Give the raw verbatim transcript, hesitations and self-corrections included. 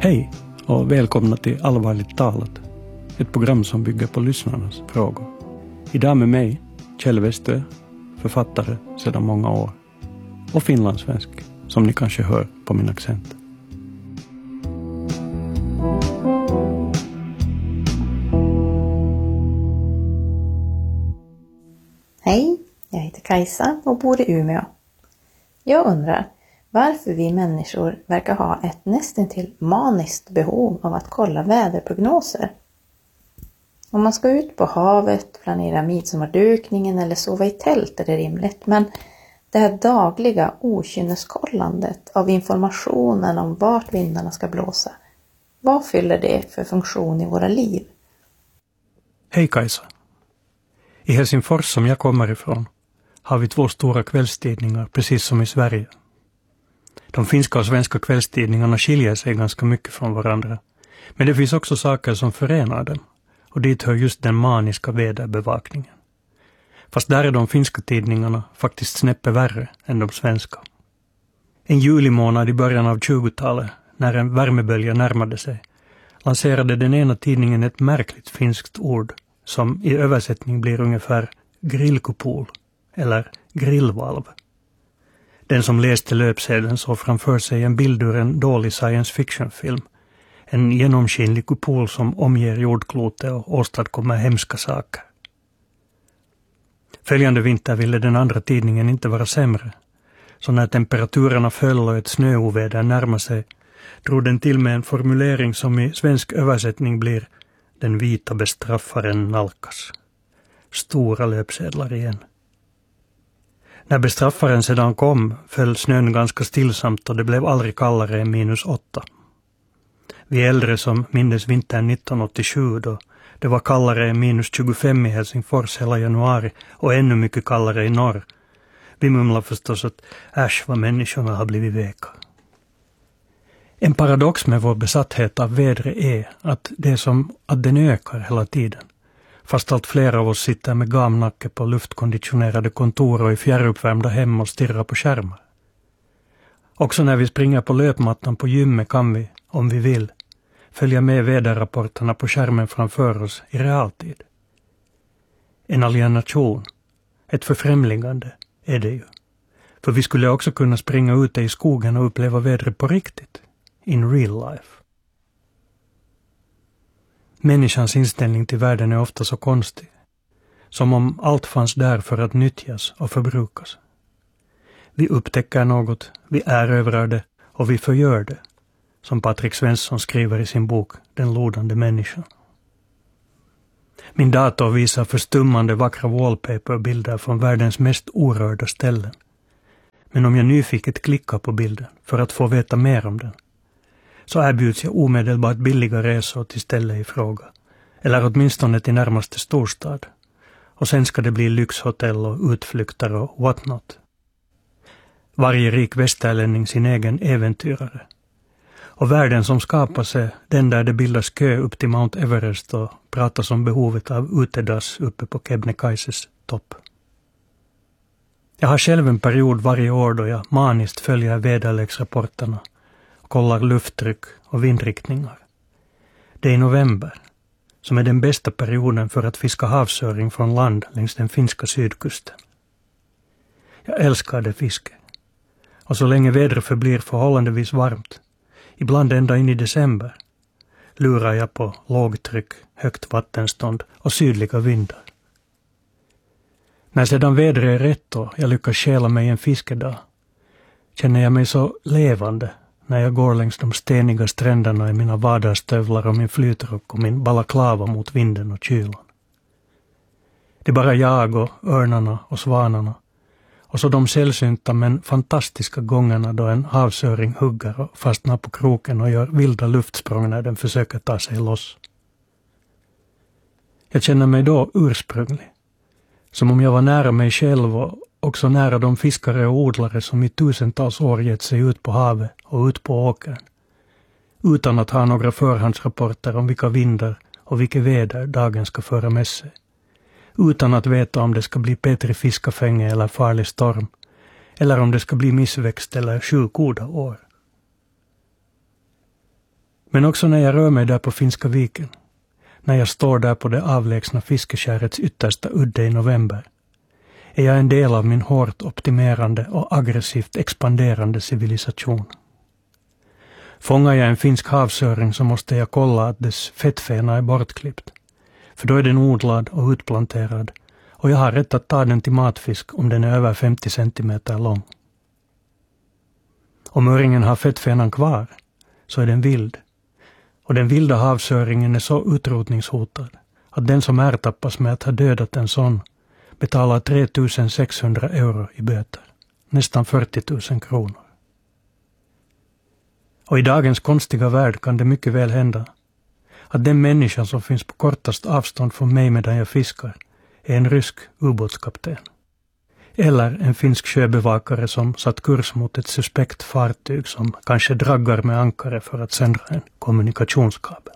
Hej och välkomna till Allvarligt talat, ett program som bygger på lyssnarnas frågor. Idag med mig, Kjell Westö, författare sedan många år, och finlandssvensk, som ni kanske hör på min accent. Hej, jag heter Kajsa och bor i Umeå. Jag undrar varför vi människor verkar ha ett nästintill maniskt behov av att kolla väderprognoser. Om man ska ut på havet, planera midsommardukningen eller sova i tält är det rimligt, men det här dagliga okynneskollandet av informationen om vart vindarna ska blåsa, vad fyller det för funktion i våra liv? Hej Kajsa. I Helsingfors, som jag kommer ifrån, har vi två stora kvällstidningar, precis som i Sverige. De finska och svenska kvällstidningarna skiljer sig ganska mycket från varandra. Men det finns också saker som förenar dem. Och dit hör just den maniska väderbevakningen. Fast där är de finska tidningarna faktiskt snäppet värre än de svenska. En julimånad i början av tjugotalet, när en värmebölja närmade sig, lanserade den ena tidningen ett märkligt finskt ord som i översättning blir ungefär grillkupol eller grillvalv. Den som läste löpsedeln såg framför sig en bild ur en dålig science fiction-film. En genomskinlig kupol som omger jordklotet och åstadkommer hemska saker. Följande vinter ville den andra tidningen inte vara sämre. Så när temperaturerna föll och ett snöoväder närmade sig, drog den till med en formulering som i svensk översättning blir den vita bestraffaren nalkas. Stora löpsedlar igen. När bestraffaren sedan kom föll snön ganska stillsamt och det blev aldrig kallare än minus åtta. Vi äldre som minns vintern nittonhundraåttiosju då det var kallare än minus tjugofem i Helsingfors hela januari och ännu mycket kallare i norr. Vi mumlar förstås att äsch vad människorna har blivit veka. En paradox med vår besatthet av vädret är att det är som att den ökar hela tiden. Fast allt fler av oss sitter med gamnacke på luftkonditionerade kontor och i fjärruppvärmda hem och stirrar på skärmar. Också när vi springer på löpmattan på gymmet kan vi, om vi vill, följa med väderrapporterna på skärmen framför oss i realtid. En alienation, ett förfrämligande är det ju. För vi skulle också kunna springa ute i skogen och uppleva vädret på riktigt, in real life. Människans inställning till världen är ofta så konstig, som om allt fanns där för att nyttjas och förbrukas. Vi upptäcker något, vi erövrar det och vi förgör det, som Patrik Svensson skriver i sin bok Den lodande människan. Min dator visar förstummande vackra wallpaperbilder från världens mest orörda ställen. Men om jag nyfiket klickar på bilden för att få veta mer om den, så erbjuds jag omedelbart billiga resor till stället i fråga, eller åtminstone till närmaste storstad. Och sen ska det bli lyxhotell och utflykter och what not. Varje rik västerlänning sin egen äventyrare. Och världen som skapas är den där det bildas kö upp till Mount Everest och pratas om behovet av utedass uppe på Kebnekaises topp. Jag har själv en period varje år då jag maniskt följer väderleksrapporterna och kollar lufttryck och vindriktningar. Det är i november, som är den bästa perioden för att fiska havsöring från land längs den finska sydkusten. Jag älskar det fiske. Och så länge vädret förblir förhållandevis varmt, ibland ända in i december, lurar jag på lågtryck, högt vattenstånd och sydliga vindar. När sedan vädret är rätt och jag lyckas stjäla mig en fiskedag, känner jag mig så levande när jag går längs de steniga stränderna i mina vadarstövlar och min flytrock och min balaklava mot vinden och kylan. Det är bara jag och örnarna och svanarna, och så de sällsynta men fantastiska gångerna då en havsöring huggar och fastnar på kroken och gör vilda luftsprång när den försöker ta sig loss. Jag känner mig då ursprunglig, som om jag var nära mig själv och också nära de fiskare och odlare som i tusentals år gett sig ut på havet och ut på åkern, utan att ha några förhandsrapporter om vilka vindar och vilka väder dagen ska föra med sig. Utan att veta om det ska bli Petri fiskafänge eller farlig storm, eller om det ska bli missväxt eller sju goda år. Men också när jag rör mig där på Finska viken, när jag står där på det avlägsna fiskeskärets yttersta udde i november, är jag en del av min hårt optimerande och aggressivt expanderande civilisation. Fångar jag en finsk havsöring så måste jag kolla att dess fettfena är bortklippt, för då är den odlad och utplanterad och jag har rätt att ta den till matfisk om den är över femtio centimeter lång. Om öringen har fettfenan kvar så är den vild, och den vilda havsöringen är så utrotningshotad att den som ertappas med att ha dödat en sån betalar tre tusen sexhundra euro i böter, nästan fyrtio tusen kronor. Och i dagens konstiga värld kan det mycket väl hända att den människan som finns på kortast avstånd från mig medan jag fiskar är en rysk ubåtskapten. Eller en finsk sjöbevakare som satt kurs mot ett suspekt fartyg som kanske draggar med ankare för att sända en kommunikationskabel.